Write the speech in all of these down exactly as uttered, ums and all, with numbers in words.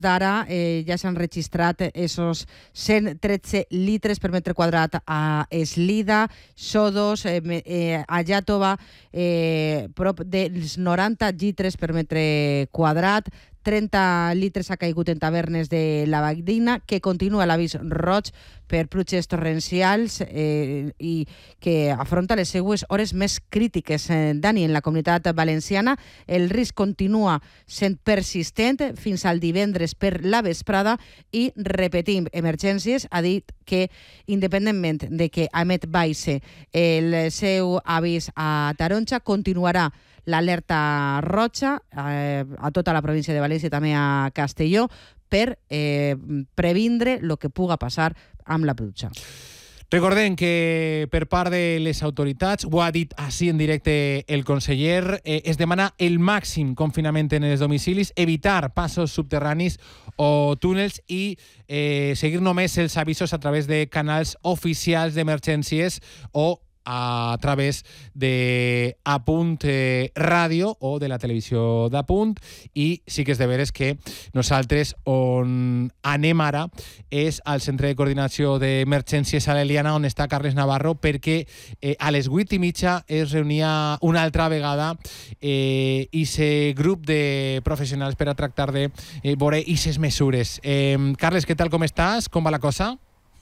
d'ara eh, ja s'han registrat esos cent tretze litres per metre quadrat a Eslida, Xodos, eh, eh, a Iàtova, eh, prop dels noranta litres per metre quadrat, trenta litres ha caigut en tavernes de la Valldigna, que continua l'avís roig per pluges torrencials eh, i que afronta les seues hores més crítiques. Eh, Dani, en la Comunitat Valenciana el risc continua sent persistent fins al divendres per la vesprada i, repetim, Emergències ha dit que, independentment de que emet baixe el seu avís a taronja, continuarà l'alerta roja eh, a tota la província de València i també a Castelló per eh, previndre el que puga passar amb la pluja. Recordem que per part de les autoritats, ho ha dit així en directe el conseller, eh, es demana el màxim confinament en els domicilis, evitar passos subterranis o túnels i eh, seguir només els avisos a través de canals oficials d'emergències o a través de Apunt eh, Ràdio o de la televisió d'Apunt. I sí que és de veres que nosaltres on anem ara és al Centre de Coordinació d'Emergències a l'Eliana, on està Carles Navarro, perquè eh, a les vuit i mitja es reunia una altra vegada eh, ese grup de professionals per a tractar de eh, veure aquestes mesures. Eh, Carles, què tal, com estàs? Com va la cosa?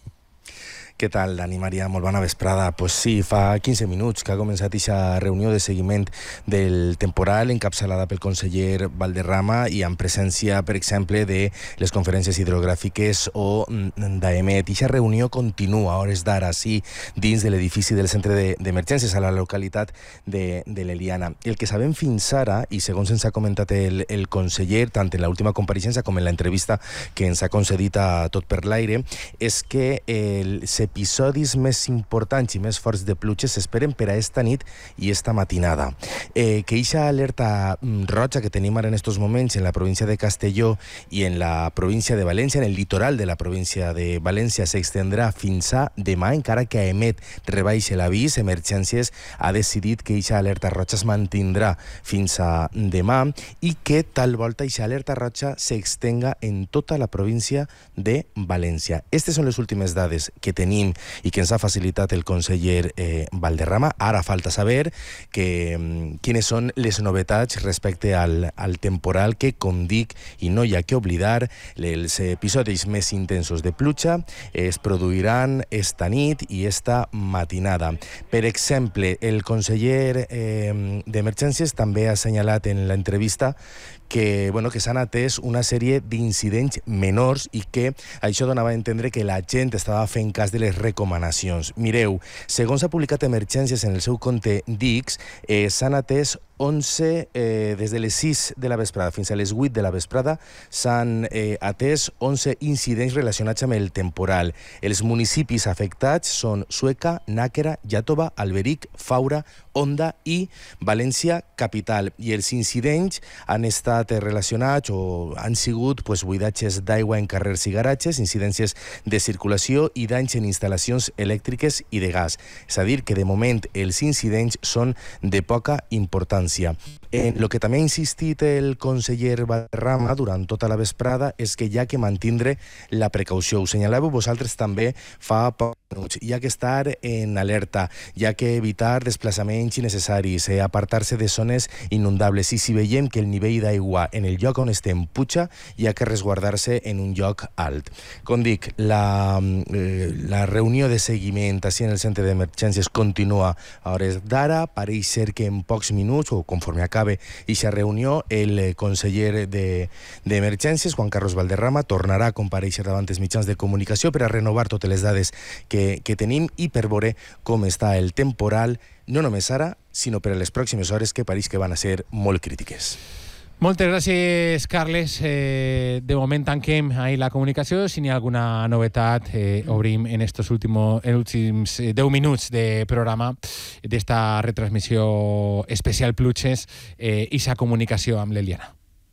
Què tal, Dani, Maria? Molt bona vesprada. Pues sí, fa quinze minuts que ha començat aquesta reunió de seguiment del temporal encapçalada pel conseller Valderrama i en presència, per exemple, de les conferències hidrogràfiques o d'AEMET. Aquesta reunió continua a hores d'ara, sí, dins de l'edifici del centre d'emergències a la localitat de, de l'Eliana. El que sabem fins ara, i segons ens ha comentat el, el conseller, tant en l'última compareixença com en l'entrevista que ens ha concedit a Tot per l'Aire, és que el episodis més importants i més forts de pluges s'esperen per a esta nit i esta matinada. Eh, que eixa alerta roja que tenim ara en estos moments en la província de Castelló i en la província de València, en el litoral de la província de València, s'extendrà fins a demà, encara que AEMET rebaixa l'avís. Emergències ha decidit que eixa alerta roja es mantindrà fins a demà i que tal volta eixa alerta roja s'extenga en tota la província de València. Aquestes són les últimes dades que tenim i que ens ha facilitat el conseller eh, Valderrama. Ara falta saber que, quines són les novetats respecte al, al temporal que, com dic, i no hi ha que oblidar, els episodis més intensos de pluja es produiran esta nit i esta matinada. Per exemple, el conseller eh, d'Emergències també ha assenyalat en l'entrevista que, bueno, que s'han atès una sèrie d'incidents menors i que això donava a entendre que la gent estava fent cas de les recomanacions. Mireu, segons ha publicat Emergències en el seu compte d'X, eh, s'han atès onze, eh, des de les sis de la vesprada fins a les vuit de la vesprada, s'han eh, atès onze incidents relacionats amb el temporal. Els municipis afectats són Sueca, Nàquera, Iàtova, Alberic, Faura, Onda i València capital. I els incidents han estat relacionats o han sigut pues, buidatges d'aigua en carrers i garatges, incidències de circulació i danys en instal·lacions elèctriques i de gas. És a dir, que de moment els incidents són de poca importància. En el que també ha insistit el conseller Valderrama durant tota la vesprada és que hi ha que mantindre la precaució. Ho senyalàveu vosaltres també fa pocs minuts. Hi ha que estar en alerta, hi ha que evitar desplaçaments innecessaris, eh, apartar-se de zones inundables i si veiem que el nivell d'aigua en el lloc on estem puja, hi ha que resguardar-se en un lloc alt. Com dic, la, eh, la reunió de seguiment així en el centre d'emergències continua a hores d'ara. Pareix ser que en pocs minuts, o conforme acabe aquesta reunió, el conseller d'Emergències, Juan Carlos Valderrama, tornarà a comparèixer davant els mitjans de comunicació per a renovar totes les dades que, que tenim i per veure com està el temporal, no només ara, sinó per a les pròximes hores, que pareix que van a ser molt crítiques. Moltes gràcies, Carles. Eh, de moment tanquem ahí la comunicació. Si n'hi ha alguna novetat, eh, obrim en estos últimos, en últims deu minuts de programa d'esta retransmissió especial Pluges eh, i sa comunicació amb l'Eliana.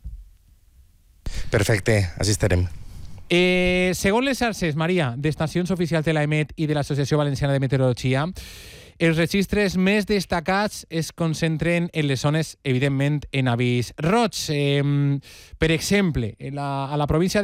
Perfecte, així estarem. Eh, segons les xarxes, Maria, d'estacions oficials de l'AEMET i de l'Associació Valenciana de Meteorologia, els registres més destacats es concentren en les zones, evidentment, en avís roig. Eh, per exemple, en la, a la província